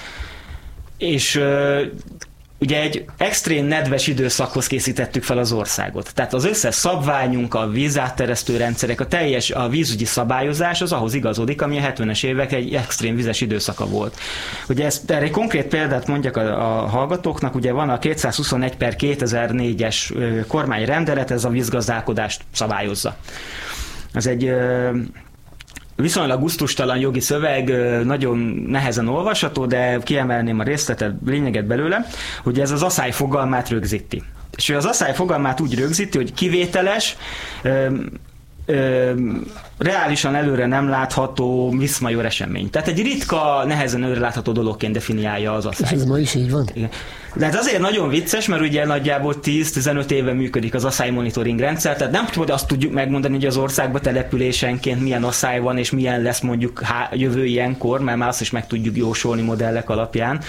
És ugye egy extrém nedves időszakhoz készítettük fel az országot. Tehát az összes szabványunk, a vízátteresztő rendszerek, a teljes a vízügyi szabályozás az ahhoz igazodik, ami a hetvenes évek egy extrém vizes időszaka volt. Ugye ezt, erre egy konkrét példát mondjak a, a hallgatóknak, ugye van a kétszázhuszonegy per kétezer-négyes kormányrendelet, ez a vízgazdálkodást szabályozza. Ez egy viszonylag gusztustalan jogi szöveg, nagyon nehezen olvasható, de kiemelném a részletet, lényeget belőle, hogy ez az asszály fogalmát rögzíti. És az asszály fogalmát úgy rögzíti, hogy kivételes, ö, ö, reálisan előre nem látható viszmajor esemény. Tehát egy ritka, nehezen előre látható dologként definiálja az asszály. És ez ma is így van? Igen. De hát azért nagyon vicces, mert ugye nagyjából tíz-tizenöt éve működik az asszály monitoring rendszer, tehát nem tudod azt tudjuk megmondani, hogy az országban településenként milyen asszály van, és milyen lesz mondjuk há- jövő ilyenkor, mert már azt is meg tudjuk jósolni modellek alapján.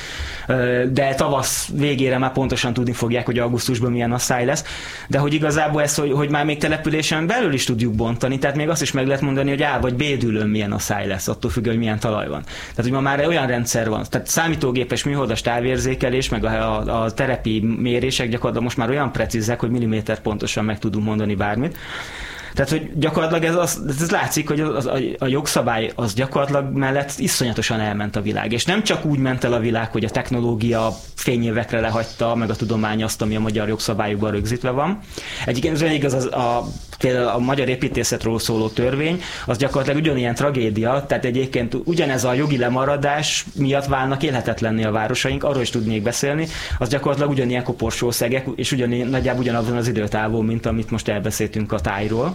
De tavasz végére már pontosan tudni fogják, hogy augusztusban milyen asszály lesz. De hogy igazából ez, hogy, hogy már még településen belül is tudjuk bontani, tehát még azt is meg lehet mondani, hogy A vagy B dűlőn milyen asszály lesz, attól függően, hogy milyen talaj van. Tehát, hogy ma már olyan rendszer van. Tehát számítógépes műholdas távérzékelés, meg a A, a terepi mérések gyakorlatilag most már olyan precízek, hogy milliméter pontosan meg tudunk mondani bármit. Tehát, hogy gyakorlatilag ez, az, ez látszik, hogy az, a, a jogszabály az gyakorlatilag mellett iszonyatosan elment a világ. És nem csak úgy ment el a világ, hogy a technológia fényévekre lehagyta, meg a tudomány azt, ami a magyar jogszabályokban rögzítve van. Egyébként az igaz, az a, például a magyar építészetről szóló törvény, az gyakorlatilag ugyanilyen tragédia, tehát egyébként ugyanez a jogi lemaradás miatt válnak élhetetlenné a városaink, arról is tudnék beszélni, az gyakorlatilag ugyanilyen koporsószegek, és ugyanilyen, nagyjából ugyanazon az időtávon, mint amit most elbeszéltünk a tájról.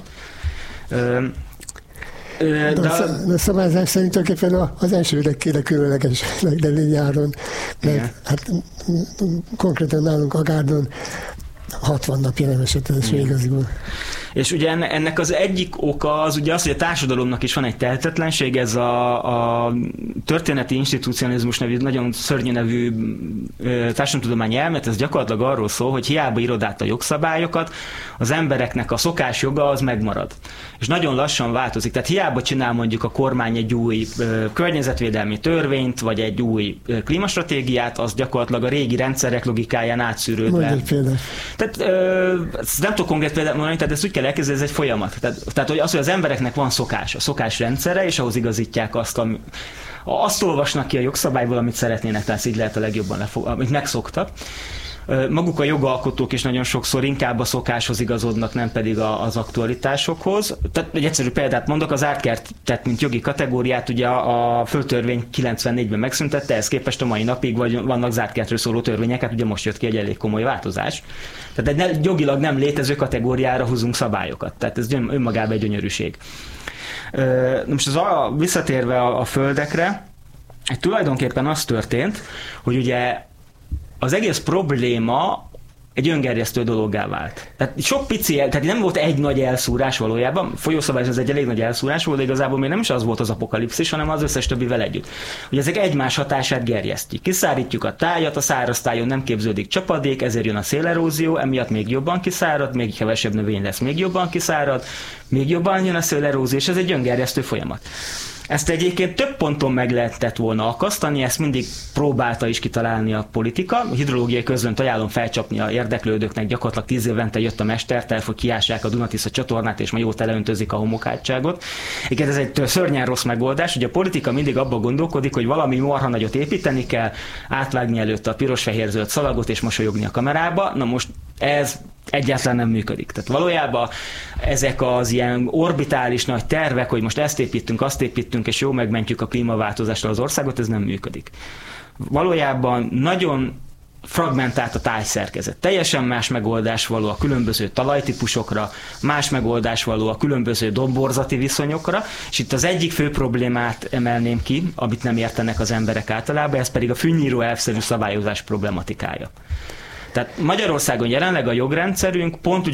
Ö, ö, de, de, a, de a szabályzás szerint tulajdonképpen az első legkére különleges megdelni nyáron, mert igen. Hát konkrétan nálunk a Gárdon hatvan napja nem esett ez igaziból. És ugye ennek az egyik oka az ugye az, hogy a társadalomnak is van egy tehetetlenség, ez a, a történeti institucionalizmus nevű, nagyon szörnyű nevű társadalomtudományi elmélet, ez gyakorlatilag arról szól, hogy hiába írod át a jogszabályokat, az embereknek a szokásjoga az megmarad. És nagyon lassan változik. Tehát hiába csinál mondjuk a kormány egy új ö, környezetvédelmi törvényt, vagy egy új ö, klímastratégiát, az gyakorlatilag a régi rendszerek logikáján átszűrődve. Mondj egy példát. Tehát ö, nem tudok konkrét példát mondani, tehát ezt úgy kell elképzelni, ez egy folyamat. Tehát, tehát hogy az, hogy az embereknek van szokás, a szokásrendszere, és ahhoz igazítják azt, ami, azt olvasnak ki a jogszabályból, amit szeretnének, tehát így lehet a legjobban lefog, amit megszoktak. Maguk a jogalkotók is nagyon sokszor inkább a szokáshoz igazodnak, nem pedig az aktualitásokhoz. Tehát egy egyszerű példát mondok, az ártkertet, mint jogi kategóriát ugye a földtörvény kilencvennégyben megszüntette, ehhez képest a mai napig vagy vannak zártkertről szóló törvények, hát ugye most jött ki egy elég komoly változás. Tehát egy jogilag nem létező kategóriára húzunk szabályokat, tehát ez önmagában egy gyönyörűség. Most az a, visszatérve a, a földekre, tulajdonképpen az történt, hogy ugye az egész probléma egy öngerjesztő dologgá vált. Tehát sok pici, tehát nem volt egy nagy elszúrás valójában, folyószabályos az egy elég nagy elszúrás volt, de igazából még nem is az volt az apokalipszis, hanem az összes többivel együtt. Ugye ezek egymás hatását gerjesztjük. Kiszárítjuk a tájat, a száraz tájon nem képződik csapadék, ezért jön a szélerózió, emiatt még jobban kiszárad, még kevesebb növény lesz, még jobban kiszárad, még jobban jön a szélerózió, és ez egy öngerjesztő folyamat. Ezt egyébként több ponton meg lehetett volna akasztani, ezt mindig próbálta is kitalálni a politika. A hidrológiai közlönyt ajánlom felcsapni a érdeklődőknek, gyakorlatilag tíz évente jött a mesterterv, hogy kiássák a Duna-Tisza csatornát, és ma jól teleöntözik a homokátságot. Igen, ez egy szörnyen rossz megoldás, hogy a politika mindig abban gondolkodik, hogy valami marha nagyot építeni kell, átvágni előtte a piros-fehér-zöld szalagot, és mosolyogni a kamerába. Na most ez egyáltalán nem működik. Tehát valójában ezek az ilyen orbitális nagy tervek, hogy most ezt építünk, azt építünk, és jó megmentjük a klímaváltozásra az országot, ez nem működik. Valójában nagyon fragmentált a tájszerkezet. Teljesen más megoldás való a különböző talajtípusokra, más megoldás való a különböző domborzati viszonyokra, és itt az egyik fő problémát emelném ki, amit nem értenek az emberek általában, ez pedig a fűnyíró elvszerű szabályozás problematikája. Tehát Magyarországon jelenleg a jogrendszerünk pont